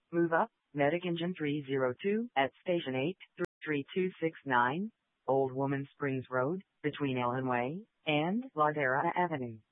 Move up, Medic Engine 302, at Station 8, 3269, Old Woman Springs Road, between Ellenway and Ladera Avenue.